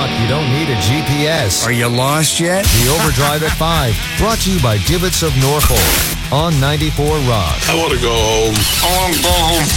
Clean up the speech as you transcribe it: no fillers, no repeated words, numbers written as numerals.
truck, you don't need a GPS. Are you lost yet? The Overdrive at 5, brought to you by Divots of Norfolk on 94 Rock. I want to go home. I want to go home.